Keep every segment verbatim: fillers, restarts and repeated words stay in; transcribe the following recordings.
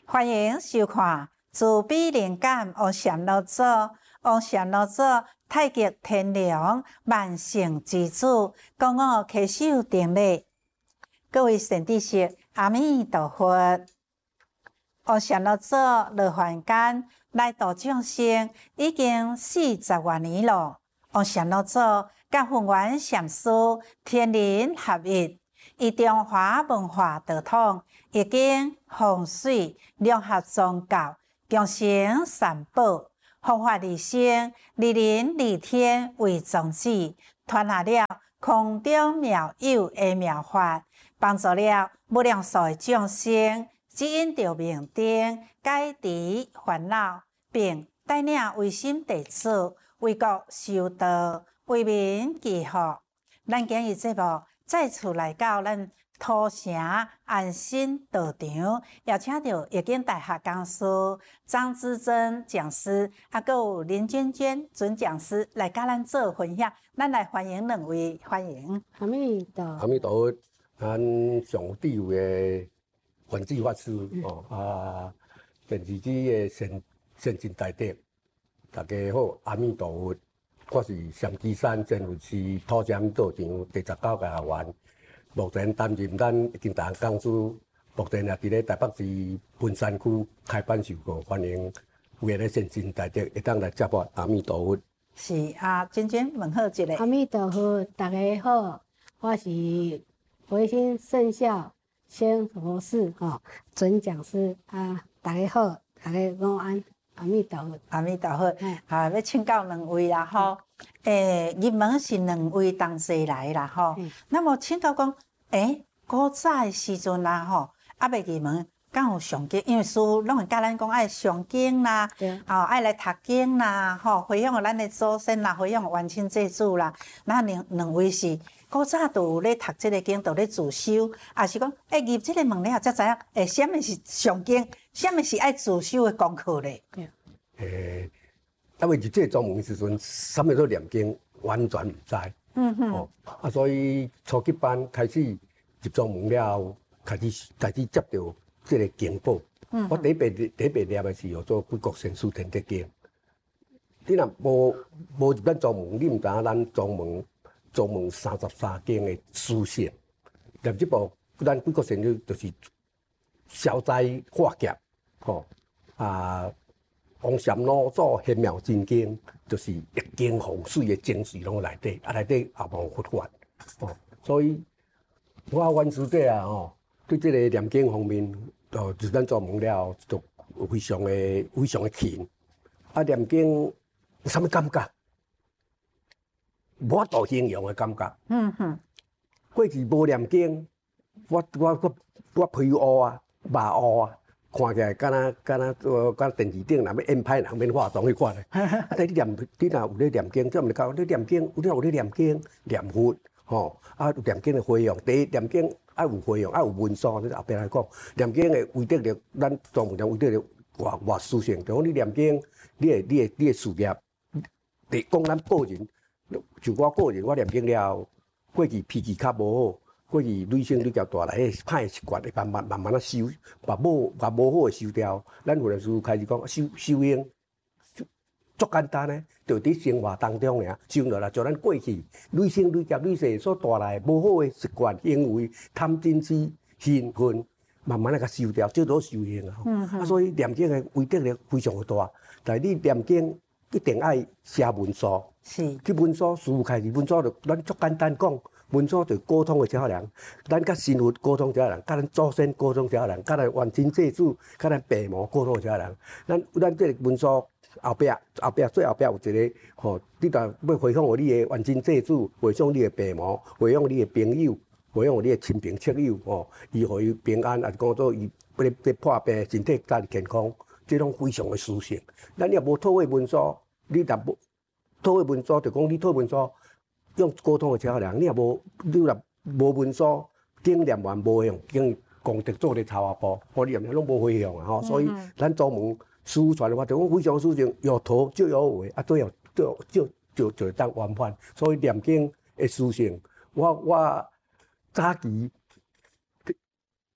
欢迎收看自比灵感学禅六祖，学禅六祖太极天良万圣之主，讲我稽首定礼。各位善知识，阿弥陀佛。学禅六祖落凡间来度众生，已经四十多年了。学禅六祖甲弘源禅师天人合一。以中华文化道统，已经风水融合宗教，共生三宝，弘法利生，利人利天为宗旨，传下了空中妙有的妙法，帮助了无量数的众生，指引着明灯，解除烦恼，并带领唯心弟子为国修道，为民祈福。咱今日节目再次来到咱土城安心道场，邀请到易经大学讲师张之臻讲师，啊，还有林娟娟准讲师来甲咱做分享。咱来欢迎两位，欢迎。 阿弥陀阿弥陀佛，咱上智慧的观智法师、嗯、哦啊，电视机的先先进大德，大家好，阿弥陀佛。我是上基山真佛寺土城道场第十九届学员，目前担任咱易经大学讲师，目前也伫咧台北市文山区开办授课，欢迎有缘的先进大德会当来接法。阿弥陀佛。 是啊，娟娟问好一个。 阿弥陀佛，大家好，我是维新圣孝仙佛寺吼准讲师啊，大家好，大家午安。阿弥陀佛， 阿弥陀佛，啊，要请教两位啦吼。诶、嗯，入门是两位同齐来啦吼。嗯、那么请教讲，诶、欸，古早诶时阵啦吼，啊未入门，敢有上经？因为师父拢会教咱讲爱上经啦，哦，爱来读经啦，吼，回向咱诶祖先啦，回向冤亲债主啦。那两两位是古早都有咧读即个经，都咧自修，也是讲，诶、欸，入即个门了后才知影，诶，啥物是上经？啥物是爱自修的功课咧？ 诶，因为入这个宗门时阵，啥物做念经完全唔知。嗯哼。哦，啊，所以初级班开始入宗门了后，开始开始接到这个经报。嗯。我第一遍第一遍念的是叫做《贵国神书天德经》。你若无无入咱宗门，你唔知影咱宗门宗门三十三经的书写。念这部咱贵国神书就是消灾化劫。吼、哦、啊，王禅老祖玄妙真经就是易经风水的精髓拢内底，啊内底也无佛法，哦，所以我阮师弟啊，吼，对这个念经方面，哦，就咱做门了，就非常的非常的勤。啊，念经有啥物感觉？无法度形容的感觉。嗯哼，过去无念经，我我我我皮乌啊，肉乌啊。看起来敢若敢若呃，敢电视顶若要演歹人免化妆迄款诶。啊，但你念，你若有咧念经，即毋是讲你念经，有咧有咧念经念佛，吼，啊有念经诶费用。第一念经爱有费用，爱有文书。你后壁来讲，念经诶为得着咱宗门为得着外外殊胜。就讲你念经，你诶你诶你诶事业，第讲咱个人，就我个人，我念经了后，过去脾气较无好。过去女性女交大来，迄歹习惯会慢慢慢慢啊收，把无把无好诶收掉。咱有阵时开始讲修修行，足简单诶，就伫生活当中尔，修落来就咱过去女性女交女性所带来无好诶习惯行为、贪嗔痴、兴奋，慢慢啊甲收掉，叫做修行啊。嗯嗯、啊，所以念经诶威德力非常诶大。但係你念經一定愛寫文書， 是， 即文書事開始文書就咱足簡單講。文書就溝通嘅一個人，咱甲神佛溝通一個人，甲咱祖先溝通一個人，甲咱冤親債主、甲咱父母溝通一個人。咱咱即個文書後壁後壁最後壁有一個吼，你若要回向互你嘅冤親債主，回向你嘅父母，回向你嘅朋友，回向你嘅親朋戚友，吼，伊互伊平安，也是講做伊要要破病，身體家己健康，即種非常嘅殊勝。咱若無討嘅文書，你若無討嘅文書，就講你討文書。用溝通嘅一個人，你若無你若無文書，經念完無用，經功德做咧頭下步，我念念攏無回向啊！吼，所以咱宗門師父傳嘅話，就講非常殊勝，有圖就有為，啊，都有就就就就當圓滿。所以念經嘅殊勝，我我早期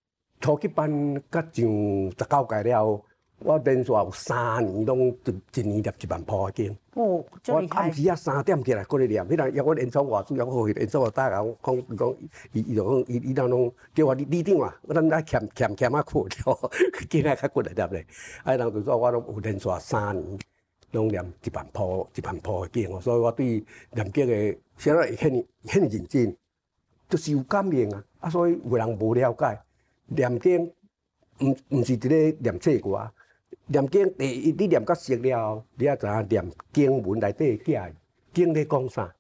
初级班甲上十九届了后，我连续有三年拢一一年念一万铺的经。 哦，就我厉害暗。时啊三点起来，搁咧念。迄人邀我演唱话主，邀我去演唱话打讲讲讲，伊伊就讲伊伊当拢叫我你你长啊，咱爱欠欠欠啊困了，今仔较骨来念咧。啊，人就说我拢有连续三年拢念一万铺一万铺的经，所以我对念经的现在很很认真，就是有感应啊。啊，所以有人无了解念经，毋毋是伫咧念册歌。念经第一，你念到熟了后，你也知影念经文内底假经咧讲啥。